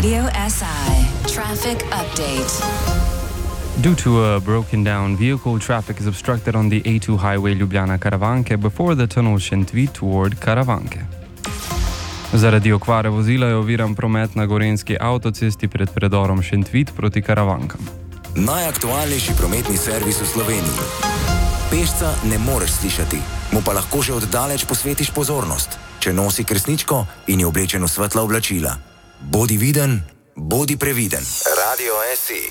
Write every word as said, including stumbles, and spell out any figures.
Radio S I traffic update. Due to a broken down vehicle, traffic is obstructed on the A two highway Ljubljana-Karavanke before the tunnel Šentvid toward Karavanke. Zaradi okvare vozila je oviran promet na gorenjski avtocesti pred predorom Šentvid proti Karavankam. Najaktualnejši prometni servis v Sloveniji. Pešca ne moreš slišati, mu pa lahko že oddaleč posvetiš pozornost, če nosi kresničko in je oblečen v svetla oblačila. Bodi viden, bodi previden. Radio S I.